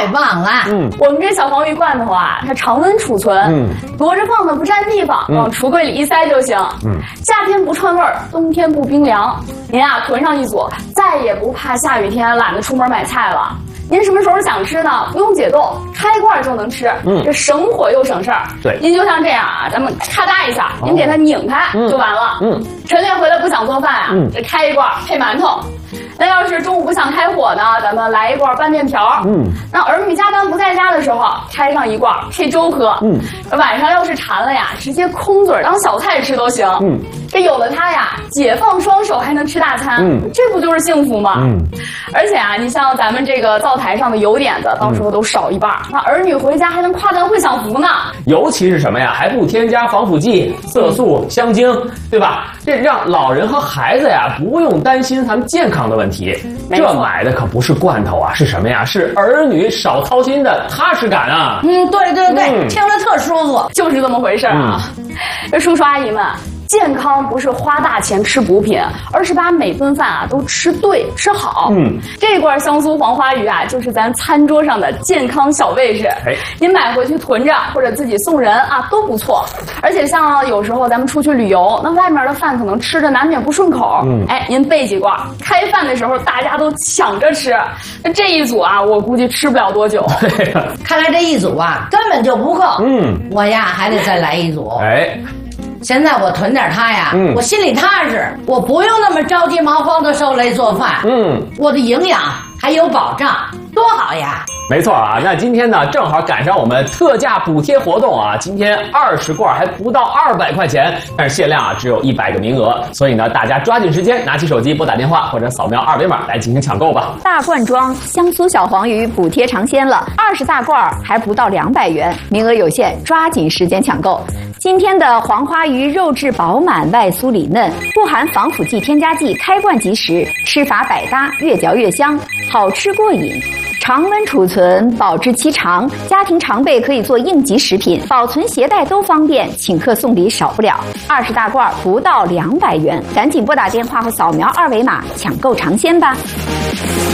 太棒了！ 我们这小黄鱼罐头啊，它常温储存，躲着放的不占地方，往橱柜里一塞就行。夏天不串味儿，冬天不冰凉。您啊囤上一组，再也不怕下雨天懒得出门买菜了。您什么时候想吃呢？不用解冻，开罐就能吃，这省火又省事儿。 对， 您就像这样啊，咱们咔嗒一下，您给它拧开就完了。晨练回来不想做饭啊，这开一罐配馒头。那要是中午不想开火呢，咱们来一罐拌面条。那儿女加班不在家的时候，开上一罐配粥喝。晚上要是馋了呀，直接空嘴当小菜吃都行。这有了它呀，解放双手还能吃大餐。这不就是幸福吗？而且啊，你像咱们这个灶台上的油点子，到时候都少一半，那儿女回家还能夸咱会享福呢。 尤其是什么呀，还不添加防腐剂、色素、香精，对吧？这让老人和孩子呀不用担心咱们健康的问题。这买的可不是罐头啊，是什么呀？是儿女少操心的踏实感啊！ 对对对，听着特舒服， 就是这么回事啊。这叔叔阿姨们，健康不是花大钱吃补品，而是把每顿饭啊都吃对吃好。这罐香酥黄花鱼啊，就是咱餐桌上的健康小卫士。您买回去囤着，或者自己送人啊，都不错。而且像有时候咱们出去旅游，那外面的饭可能吃着难免不顺口。您备几罐，开饭的时候大家都抢着吃。那这一组啊，我估计吃不了多久。 看来这一组啊根本就不够。我呀还得再来一组。现在我囤点它呀，我心里踏实，我不用那么着急忙慌的受累做饭。我的营养还有保障，多好呀！ 没错啊，那今天呢正好赶上我们特价补贴活动啊，今天20罐还不到200块钱，但是限量啊只有100个名额，所以呢大家抓紧时间，拿起手机拨打电话或者扫描2维码来进行抢购吧。 大罐装香酥小黄鱼补贴尝鲜了，20大罐还不到200元，名额有限，抓紧时间抢购。今天的黄花鱼肉质饱满，外酥里嫩，不含防腐剂、添加剂，开罐即食，吃法百搭，越嚼越香，好吃过瘾。常温储存，保质期长，家庭常备可以做应急食品，保存携带都方便，请客送礼少不了。20大罐不到200元，赶紧拨打电话或扫描2维码抢购尝鲜吧。